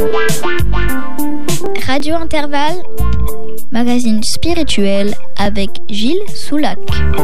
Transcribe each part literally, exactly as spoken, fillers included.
Radio Intervalle, magazine spirituel avec Gilles Soulac.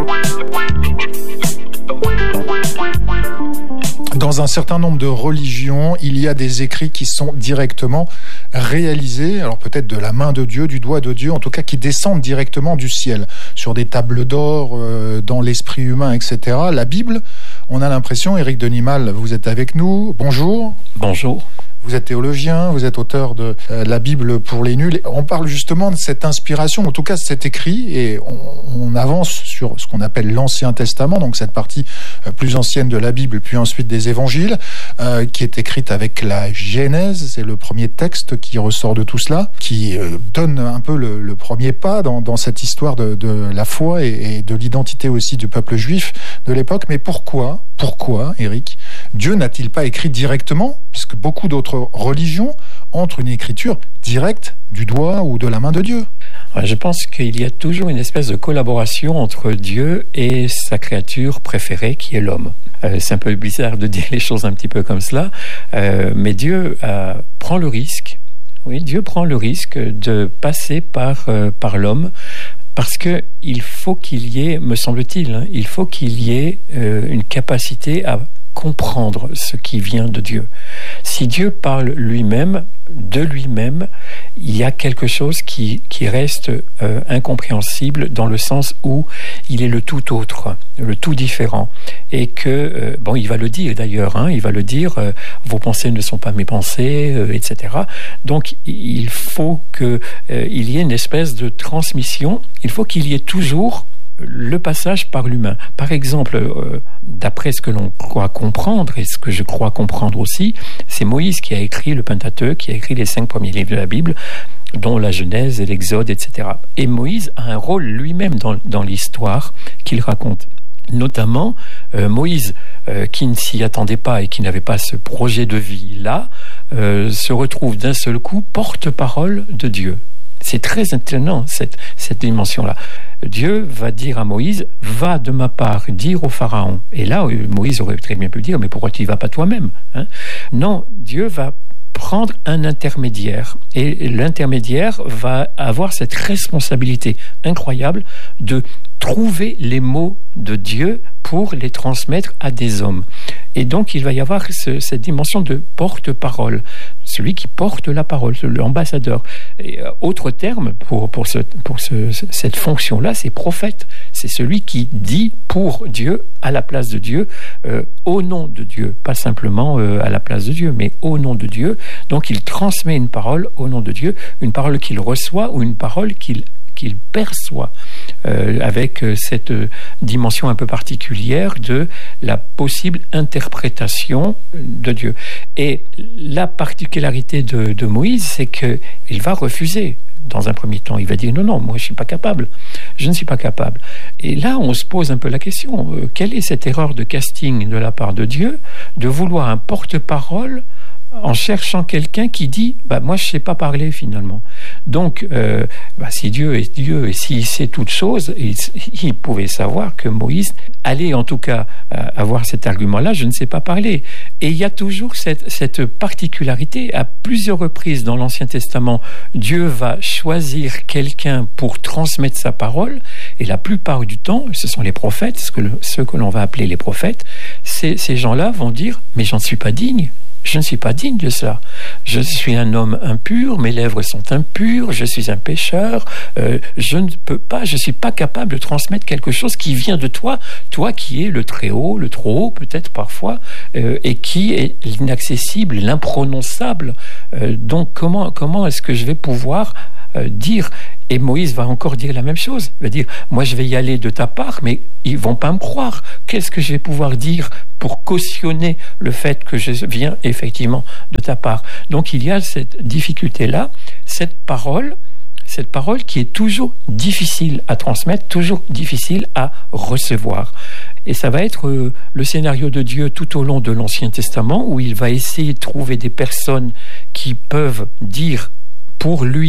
Dans un certain nombre de religions, il y a des écrits qui sont directement réalisés, alors peut-être de la main de Dieu, du doigt de Dieu, en tout cas qui descendent directement du ciel, sur des tables d'or, euh, dans l'esprit humain, et cetera. La Bible, on a l'impression, Éric Denimal, vous êtes avec nous, bonjour. Bonjour. Vous êtes théologien, vous êtes auteur de euh, la Bible pour les nuls. On parle justement de cette inspiration, en tout cas de cet écrit, et on, on avance sur ce qu'on appelle l'Ancien Testament, donc cette partie euh, plus ancienne de la Bible, puis ensuite des Évangiles, euh, qui est écrite avec la Genèse. C'est le premier texte qui ressort de tout cela, qui euh, donne un peu le, le premier pas dans, dans cette histoire de, de la foi et, et de l'identité aussi du peuple juif de l'époque. Mais pourquoi, pourquoi, Éric, Dieu n'a-t-il pas écrit directement, puisque beaucoup d'autres religions entrent une écriture directe du doigt ou de la main de Dieu? Je pense qu'il y a toujours une espèce de collaboration entre Dieu et sa créature préférée, qui est l'homme. Euh, c'est un peu bizarre de dire les choses un petit peu comme cela, euh, mais Dieu euh, prend le risque, oui, Dieu prend le risque de passer par, euh, par l'homme, parce qu'il faut qu'il y ait, me semble-t-il, hein, il faut qu'il y ait euh, une capacité à comprendre ce qui vient de Dieu. Si Dieu parle lui-même, de lui-même, il y a quelque chose qui, qui reste euh, incompréhensible, dans le sens où il est le tout autre, le tout différent. Et que, euh, bon, il va le dire d'ailleurs, hein, il va le dire, euh, vos pensées ne sont pas mes pensées, euh, et cetera. Donc, il faut qu'il euh, y ait une espèce de transmission, il faut qu'il y ait toujours le passage par l'humain. Par exemple, euh, d'après ce que l'on croit comprendre, et ce que je crois comprendre aussi, c'est Moïse qui a écrit le Pentateuque, qui a écrit les cinq premiers livres de la Bible, dont la Genèse et l'Exode, et cetera. Et Moïse a un rôle lui-même dans, dans l'histoire qu'il raconte. Notamment, euh, Moïse, euh, qui ne s'y attendait pas et qui n'avait pas ce projet de vie-là, euh, se retrouve d'un seul coup porte-parole de Dieu. C'est très étonnant, cette, cette dimension-là. Dieu va dire à Moïse, va de ma part dire au Pharaon. Et là, Moïse aurait très bien pu dire, mais pourquoi tu n'y vas pas toi-même, hein? Non, Dieu va prendre un intermédiaire. Et l'intermédiaire va avoir cette responsabilité incroyable de trouver les mots de Dieu pour les transmettre à des hommes. Et donc, il va y avoir ce, cette dimension de porte-parole, celui qui porte la parole, l'ambassadeur. Et, euh, autre terme pour, pour, ce, pour ce, cette fonction-là, c'est prophète. C'est celui qui dit pour Dieu, à la place de Dieu, euh, au nom de Dieu. Pas simplement euh, à la place de Dieu, mais au nom de Dieu. Donc, il transmet une parole au nom de Dieu, une parole qu'il reçoit ou une parole qu'il qu'il perçoit, euh, avec euh, cette euh, dimension un peu particulière de la possible interprétation de Dieu. Et la particularité de, de Moïse, c'est qu'il va refuser. Dans un premier temps, il va dire non, non, moi je ne suis pas capable, je ne suis pas capable. Et là, on se pose un peu la question, euh, quelle est cette erreur de casting de la part de Dieu, de vouloir un porte-parole en cherchant quelqu'un qui dit bah, « moi je ne sais pas parler finalement ». Donc, euh, bah, si Dieu est Dieu et s'il sait toutes choses, il, il pouvait savoir que Moïse allait en tout cas euh, avoir cet argument-là « je ne sais pas parler ». Et il y a toujours cette, cette particularité, à plusieurs reprises dans l'Ancien Testament, Dieu va choisir quelqu'un pour transmettre sa parole, et la plupart du temps, ce sont les prophètes, ce que le, ceux que l'on va appeler les prophètes, ces, ces gens-là vont dire « mais j'en suis pas digne ». Je ne suis pas digne de cela. Je suis un homme impur, mes lèvres sont impures, je suis un pécheur, euh, je ne peux pas, je ne suis pas capable de transmettre quelque chose qui vient de toi, toi qui es le très haut, le trop haut peut-être parfois, euh, et qui est l'inaccessible, l'imprononçable. Euh, donc comment, comment est-ce que je vais pouvoir euh, dire ? Et Moïse va encore dire la même chose. Il va dire, moi je vais y aller de ta part, mais ils ne vont pas me croire. Qu'est-ce que je vais pouvoir dire pour cautionner le fait que je viens effectivement de ta part? Donc il y a cette difficulté-là, cette parole, cette parole qui est toujours difficile à transmettre, toujours difficile à recevoir. Et ça va être euh, le scénario de Dieu tout au long de l'Ancien Testament, où il va essayer de trouver des personnes qui peuvent dire pour lui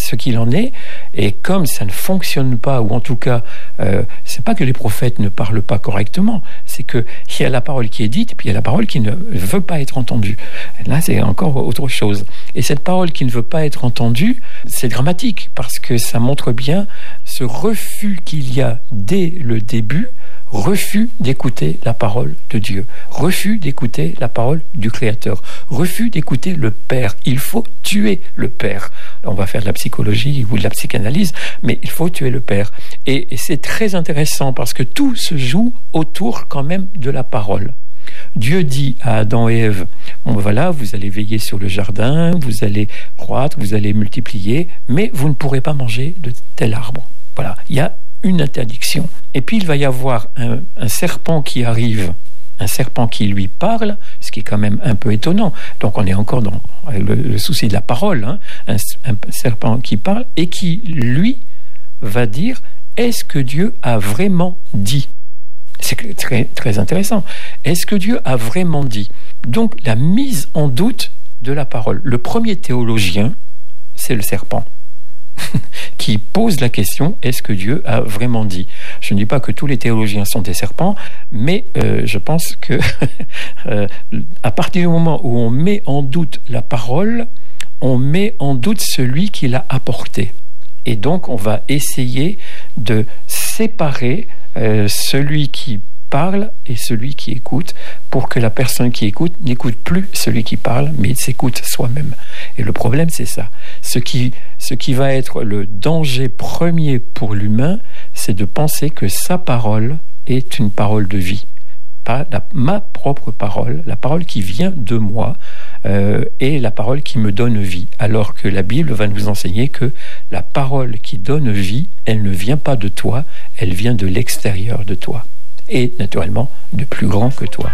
ce qu'il en est. Et comme ça ne fonctionne pas, ou en tout cas, euh, c'est pas que les prophètes ne parlent pas correctement, c'est qu'il y a la parole qui est dite, puis il y a la parole qui ne veut pas être entendue. Là, c'est encore autre chose. Et cette parole qui ne veut pas être entendue, c'est dramatique, parce que ça montre bien ce refus qu'il y a dès le début, refus d'écouter la parole de Dieu, refus d'écouter la parole du Créateur, refus d'écouter le Père. Il faut tuer le Père. On va faire de la psychologie ou de la psychanalyse, mais il faut tuer le Père. Et, et c'est très intéressant parce que tout se joue autour quand même de la parole. Dieu dit à Adam et Ève, bon voilà, vous allez veiller sur le jardin, vous allez croître, vous allez multiplier, mais vous ne pourrez pas manger de tel arbre. Voilà, il y a une interdiction. Et puis il va y avoir un, un serpent qui arrive, un serpent qui lui parle, ce qui est quand même un peu étonnant. Donc on est encore dans le, le souci de la parole, hein, un, un serpent qui parle et qui, lui, va dire, est-ce que Dieu a vraiment dit ? C'est très, très intéressant. Est-ce que Dieu a vraiment dit ? Donc la mise en doute de la parole. Le premier théologien, c'est le serpent, qui pose la question, est-ce que Dieu a vraiment dit ? Je ne dis pas que tous les théologiens sont des serpents, mais euh, je pense que euh, à partir du moment où on met en doute la parole, on met en doute celui qui l'a apportée. Et donc on va essayer de séparer euh, celui qui parle et celui qui écoute, pour que la personne qui écoute n'écoute plus celui qui parle, mais s'écoute soi-même. Et le problème, c'est ça. Ce qui, ce qui va être le danger premier pour l'humain, c'est de penser que sa parole est une parole de vie. Pas la, ma propre parole, la parole qui vient de moi, euh, est la parole qui me donne vie. Alors que la Bible va nous enseigner que la parole qui donne vie, elle ne vient pas de toi, elle vient de l'extérieur de toi. Et naturellement de plus grand que toi.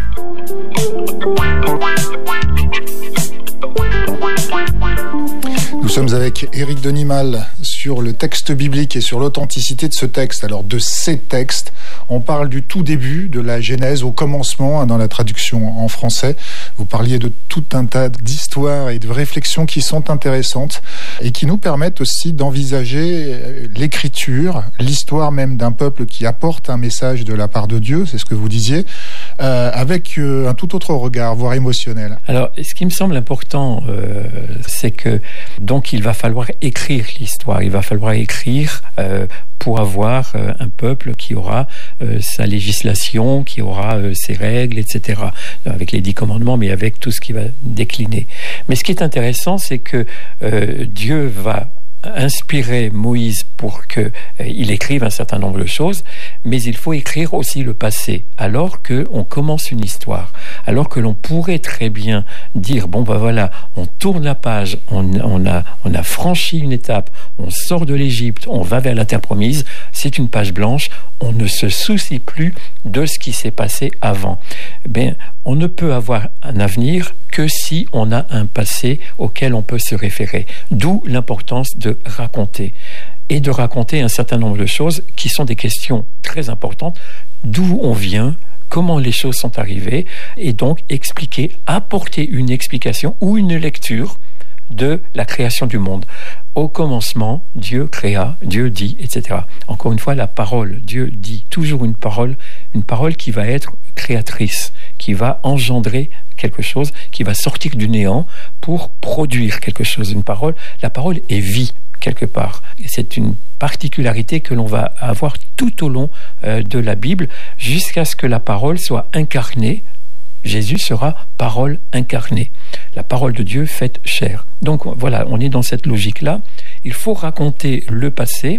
Nous sommes avec Éric Denimal sur le texte biblique et sur l'authenticité de ce texte. Alors de ces textes, on parle du tout début, de la Genèse au commencement, hein, dans la traduction en français. Vous parliez de tout un tas d'histoires et de réflexions qui sont intéressantes et qui nous permettent aussi d'envisager l'écriture, l'histoire même d'un peuple qui apporte un message de la part de Dieu, c'est ce que vous disiez, euh, avec euh, un tout autre regard, voire émotionnel. Alors, ce qui me semble important, euh, c'est que donc il va falloir écrire l'histoire, il va falloir écrire euh, pour avoir euh, un peuple qui aura euh, sa législation, qui aura euh, ses règles, et cetera. Avec les dix commandements, mais avec tout ce qui va décliner. Mais ce qui est intéressant, c'est que euh, Dieu va inspirer Moïse pour qu'il euh, écrive un certain nombre de choses, mais il faut écrire aussi le passé, alors qu'on commence une histoire, alors que l'on pourrait très bien dire, bon ben voilà, on tourne la page, on, on, a, on a franchi une étape, on sort de l'Égypte, on va vers la terre promise, c'est une page blanche, on ne se soucie plus de ce qui s'est passé avant. Ben, on ne peut avoir un avenir que si on a un passé auquel on peut se référer. D'où l'importance de raconter. Et de raconter un certain nombre de choses qui sont des questions très importantes. D'où on vient, comment les choses sont arrivées, et donc expliquer, apporter une explication ou une lecture de la création du monde. Au commencement, Dieu créa, Dieu dit, et cetera. Encore une fois, la parole, Dieu dit toujours une parole, une parole qui va être créatrice, qui va engendrer quelque chose, qui va sortir du néant pour produire quelque chose. Une parole, la parole est vie, quelque part. Et c'est une particularité que l'on va avoir tout au long euh, de la Bible, jusqu'à ce que la parole soit incarnée. Jésus sera parole incarnée, la parole de Dieu faite chair. Donc voilà, on est dans cette logique-là. Il faut raconter le passé,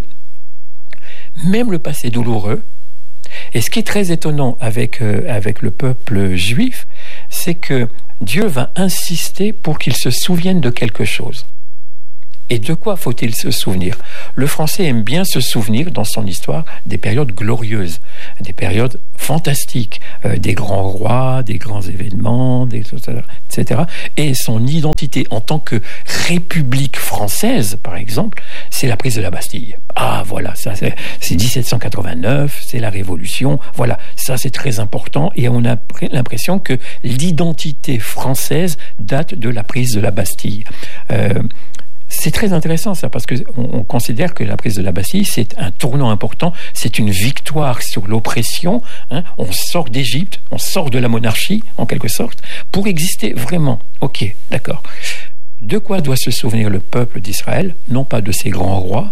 même le passé douloureux. Et ce qui est très étonnant avec, euh, avec le peuple juif, c'est que Dieu va insister pour qu'il se souvienne de quelque chose. Et de quoi faut-il se souvenir ? Le Français aime bien se souvenir, dans son histoire, des périodes glorieuses, des périodes fantastiques, euh, des grands rois, des grands événements, des, et cetera. Et son identité en tant que République française, par exemple, c'est la prise de la Bastille. Ah, voilà, ça c'est, c'est dix-sept cent quatre-vingt-neuf, c'est la Révolution, voilà, ça c'est très important, et on a l'impression que l'identité française date de la prise de la Bastille. Euh, C'est très intéressant ça, parce qu'on on considère que la prise de la Bastille, c'est un tournant important, c'est une victoire sur l'oppression. Hein. On sort d'Égypte, on sort de la monarchie, en quelque sorte, pour exister vraiment. Ok, d'accord. De quoi doit se souvenir le peuple d'Israël? Non pas de ses grands rois,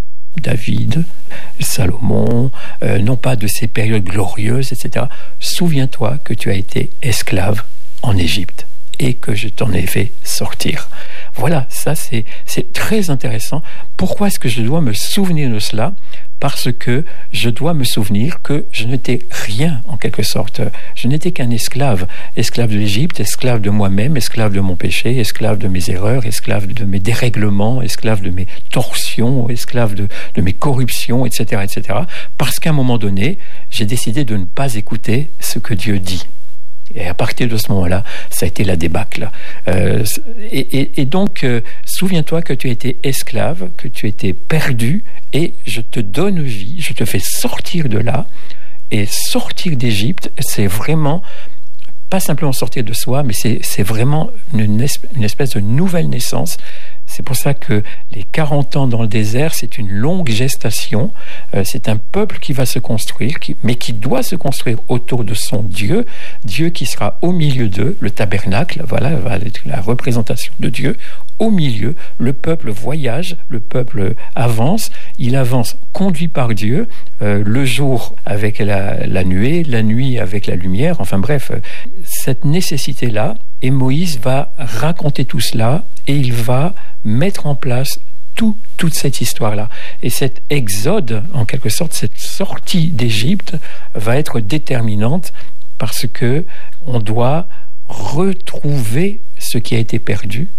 David, Salomon, euh, non pas de ces périodes glorieuses, et cetera. Souviens-toi que tu as été esclave en Égypte et que je t'en ai fait sortir. Voilà, ça c'est, c'est très intéressant. Pourquoi est-ce que je dois me souvenir de cela? Parce que je dois me souvenir que je n'étais rien, en quelque sorte. Je n'étais qu'un esclave. Esclave de l'Égypte, esclave de moi-même, esclave de mon péché, esclave de mes erreurs, esclave de mes dérèglements, esclave de mes torsions, esclave de, de mes corruptions, et cetera, et cetera. Parce qu'à un moment donné, j'ai décidé de ne pas écouter ce que Dieu dit. Et à partir de ce moment-là, ça a été la débâcle. Euh, et, et, et donc, euh, souviens-toi que tu étais esclave, que tu étais perdu, et je te donne vie, je te fais sortir de là. Et sortir d'Égypte, c'est vraiment, pas simplement sortir de soi, mais c'est, c'est vraiment une, une espèce de nouvelle naissance. C'est pour ça que les quarante ans dans le désert, c'est une longue gestation. Euh, c'est un peuple qui va se construire, qui, mais qui doit se construire autour de son Dieu. Dieu qui sera au milieu d'eux, le tabernacle, voilà, va être la représentation de Dieu. Au milieu, le peuple voyage, le peuple avance. Il avance conduit par Dieu, euh, le jour avec la, la nuée, la nuit avec la lumière. Enfin bref, euh, cette nécessité-là, et Moïse va raconter tout cela et il va mettre en place tout, toute cette histoire-là. Et cet exode, en quelque sorte, cette sortie d'Égypte va être déterminante parce que on doit retrouver ce qui a été perdu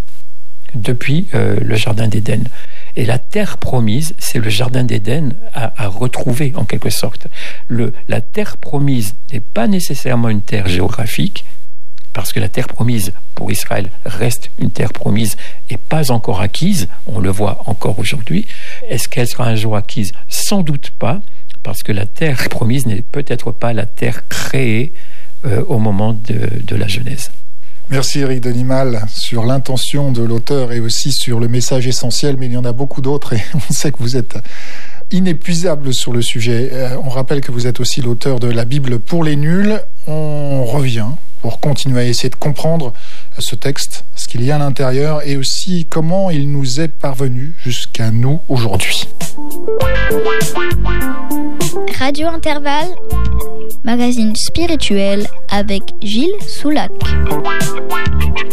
depuis euh, le Jardin d'Éden. Et la terre promise, c'est le Jardin d'Éden à, à retrouver, en quelque sorte. Le, la terre promise n'est pas nécessairement une terre géographique, parce que la terre promise pour Israël reste une terre promise et pas encore acquise, on le voit encore aujourd'hui. Est-ce qu'elle sera un jour acquise? Sans doute pas, parce que la terre promise n'est peut-être pas la terre créée euh, au moment de, de la Genèse. Merci Éric Denimal sur l'intention de l'auteur et aussi sur le message essentiel, mais il y en a beaucoup d'autres et on sait que vous êtes inépuisable sur le sujet. Euh, on rappelle que vous êtes aussi l'auteur de la Bible pour les nuls. On revient pour continuer à essayer de comprendre ce texte, ce qu'il y a à l'intérieur et aussi comment il nous est parvenu jusqu'à nous aujourd'hui. Radio Intervalle, magazine spirituel avec Gilles Soulac.